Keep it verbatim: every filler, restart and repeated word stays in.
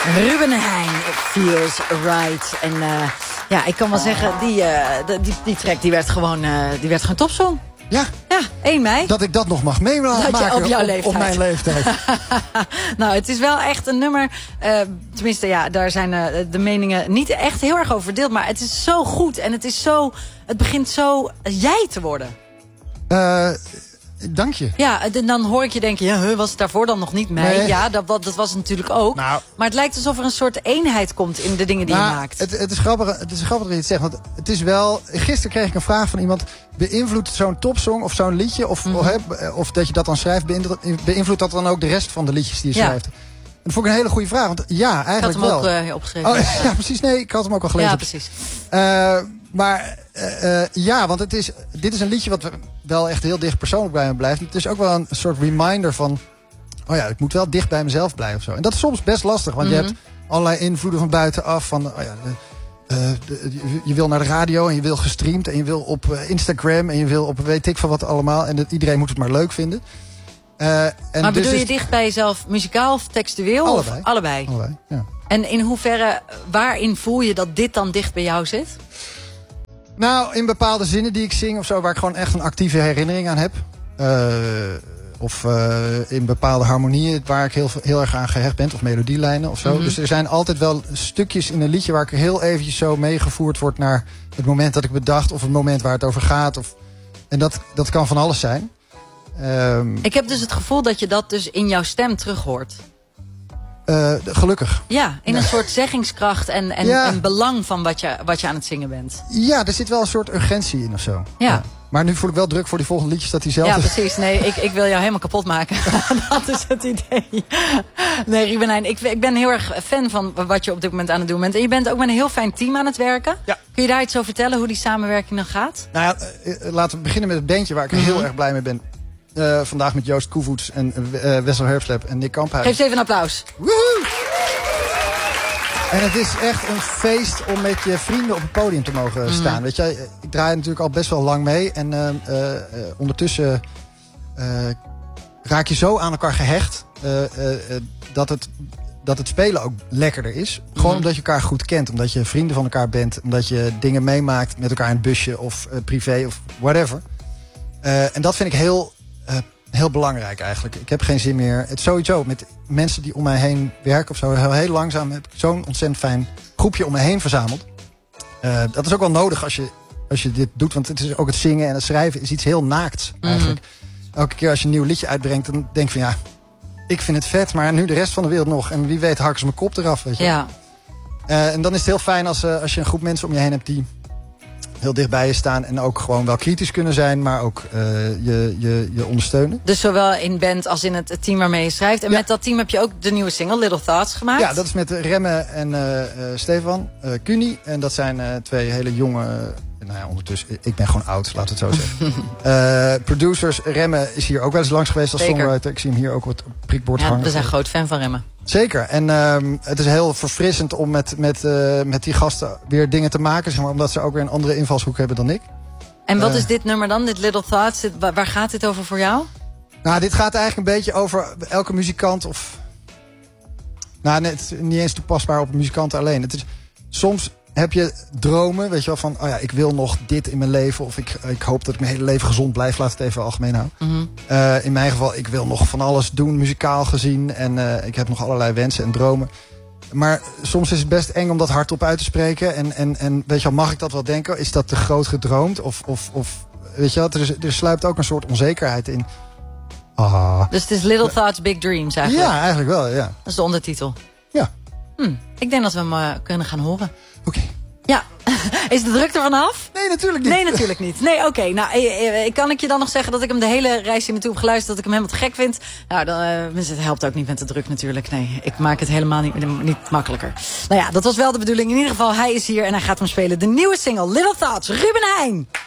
Ruben Heijn, It Feels Right. En uh, ja, ik kan wel zeggen, die, uh, die, die track die werd gewoon, uh, die werd gewoon topsong. Ja. Ja, één mei. Dat ik dat nog mag meemaken op, jouw op, leeftijd. op mijn leeftijd. Nou, het is wel echt een nummer. Uh, tenminste, ja, daar zijn uh, de meningen niet echt heel erg over verdeeld. Maar het is zo goed en het is zo. Het begint zo jij te worden. Uh, dank je. Ja, en dan hoor ik je denken, ja, huh, was het daarvoor dan nog niet mei? Nee. Ja, dat, dat was het natuurlijk ook. Nou, maar het lijkt alsof er een soort eenheid komt in de dingen die nou, je maakt. Het, het, is grappig, het is grappig dat je het zegt. Want het is wel. Gisteren kreeg ik een vraag van iemand. Beïnvloedt zo'n topsong of zo'n liedje, of, Mm-hmm. of, of dat je dat dan schrijft, beïnvloedt dat dan ook de rest van de liedjes die je ja. schrijft? En dat vond ik een hele goede vraag. Want ja, eigenlijk wel. Ik had hem wel. ook uh, opgeschreven. Oh, ja, precies. Nee, ik had hem ook al gelezen. Ja, precies. Uh, maar uh, uh, ja, want het is, dit is een liedje wat wel echt heel dicht persoonlijk bij me blijft. Het is ook wel een soort reminder van, oh ja, ik moet wel dicht bij mezelf blijven of zo. En dat is soms best lastig, want mm-hmm. je hebt allerlei invloeden van buitenaf. Van, oh ja, de, uh, de, je wil naar de radio en je wil gestreamd en je wil op uh, Instagram en je wil op weet ik van wat allemaal. En dat, iedereen moet het maar leuk vinden. Uh, en maar dus bedoel je is, dicht bij jezelf muzikaal of textueel? Allebei. Of allebei? Allebei, ja. En in hoeverre, waarin voel je dat dit dan dicht bij jou zit? Nou, in bepaalde zinnen die ik zing of zo, waar ik gewoon echt een actieve herinnering aan heb. Uh, of uh, in bepaalde harmonieën waar ik heel, heel erg aan gehecht ben. Of melodielijnen of zo. Mm-hmm. Dus er zijn altijd wel stukjes in een liedje waar ik heel eventjes zo meegevoerd word naar het moment dat ik bedacht. Of het moment waar het over gaat. Of, en dat, dat kan van alles zijn. Um, ik heb dus het gevoel dat je dat dus in jouw stem terug hoort. Uh, gelukkig. Ja, in ja. een soort zeggingskracht en, en, ja. en belang van wat je, wat je aan het zingen bent. Ja, er zit wel een soort urgentie in of zo. Ja. ja. Maar nu voel ik wel druk voor die volgende liedjes dat hij zelf... Ja, precies. Nee, ik, ik wil jou helemaal kapot maken. Dat is het idee. Nee, Ruben Heijn, ik, ik ben heel erg fan van wat je op dit moment aan het doen bent. En je bent ook met een heel fijn team aan het werken. Ja. Kun je daar iets over vertellen, hoe die samenwerking dan gaat? Nou ja, uh, laten we beginnen met het bandje waar ik mm-hmm. heel erg blij mee ben. Uh, vandaag met Joost Koevoets en uh, Wessel Herbslep en Nick Kamphuis. Geef ze even een applaus. Woehoe! En het is echt een feest om met je vrienden op het podium te mogen staan. Mm. Weet je, ik draai natuurlijk al best wel lang mee. En uh, uh, uh, ondertussen uh, raak je zo aan elkaar gehecht uh, uh, uh, dat, het, dat het spelen ook lekkerder is. Gewoon mm. omdat je elkaar goed kent. Omdat je vrienden van elkaar bent. Omdat je dingen meemaakt met elkaar in het busje of uh, privé of whatever. Uh, en dat vind ik heel... Uh, Heel belangrijk eigenlijk. Ik heb geen zin meer. Het sowieso met mensen die om mij heen werken of zo. Heel, heel langzaam heb ik zo'n ontzettend fijn groepje om me heen verzameld. Uh, dat is ook wel nodig als je, als je dit doet. Want het is ook het zingen en het schrijven is iets heel naakts eigenlijk. Mm. Elke keer als je een nieuw liedje uitbrengt, dan denk je van ja, ik vind het vet, maar nu de rest van de wereld nog. En wie weet hakken ze mijn kop eraf. Weet je. Ja. Uh, en dan is het heel fijn als, uh, als je een groep mensen om je heen hebt die heel dicht bij je staan en ook gewoon wel kritisch kunnen zijn, maar ook uh, je, je, je ondersteunen. Dus zowel in band als in het team waarmee je schrijft. En ja. met dat team heb je ook de nieuwe single Little Thoughts gemaakt. Ja, dat is met Remme en uh, uh, Stefan uh, Cuny. En dat zijn uh, twee hele jonge... Uh, nou ja, ondertussen, ik ben gewoon oud, laat het zo zeggen. uh, producers, Remme is hier ook wel eens langs geweest als Zeker. songwriter. Ik zie hem hier ook op het prikbord ja, hangen. We zijn groot fan van Remme. Zeker. En um, het is heel verfrissend om met, met, uh, met die gasten weer dingen te maken. Zeg maar, omdat ze ook weer een andere invalshoek hebben dan ik. En wat uh, is dit nummer dan? Dit Little Thoughts? Dit, waar gaat dit over voor jou? Nou, dit gaat eigenlijk een beetje over elke muzikant. Of, nou, nee, het is niet eens toepasbaar op muzikanten alleen. Het is, soms heb je dromen, weet je wel, van... oh ja, ik wil nog dit in mijn leven. Of ik, ik hoop dat ik mijn hele leven gezond blijf. Laat het even algemeen houden. Mm-hmm. Uh, in mijn geval, ik wil nog van alles doen, muzikaal gezien. En uh, ik heb nog allerlei wensen en dromen. Maar soms is het best eng om dat hardop uit te spreken. En, en, en weet je wel, mag ik dat wel denken? Is dat te groot gedroomd? Of, of, of weet je wel, er, is, er sluipt ook een soort onzekerheid in. Ah. Dus het is Little Thoughts, Big Dreams eigenlijk? Ja, eigenlijk wel, ja. Dat is de ondertitel. Ja. Hm, ik denk dat we hem uh, kunnen gaan horen. Oké. Okay. Ja. Is de druk er vanaf? Nee, natuurlijk niet. Nee, natuurlijk niet. Nee, oké. Okay. Nou, ik, kan ik je dan nog zeggen dat ik hem de hele reis hier naartoe heb geluisterd, dat ik hem helemaal te gek vind? Nou, dan, uh, het helpt ook niet met de druk natuurlijk. Nee, ik maak het helemaal niet, niet makkelijker. Nou ja, dat was wel de bedoeling. In ieder geval, hij is hier en hij gaat hem spelen. De nieuwe single, Little Thoughts, Ruben Heijn.